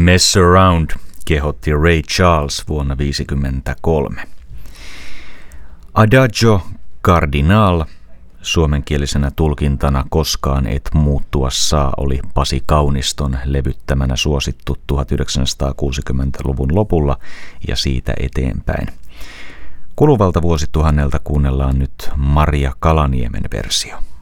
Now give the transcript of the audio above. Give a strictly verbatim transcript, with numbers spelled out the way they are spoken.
Mess around, kehotti Ray Charles vuonna tuhatyhdeksänsataaviisikymmentäkolme. Adagio Cardinal, suomenkielisenä tulkintana Koskaan et muuttua saa, oli Pasi Kauniston levyttämänä suosittu tuhatyhdeksänsataakuusikymmentäluvun lopulla ja siitä eteenpäin. Kuluvalta vuosituhannelta kuunnellaan nyt Maria Kalaniemen versio.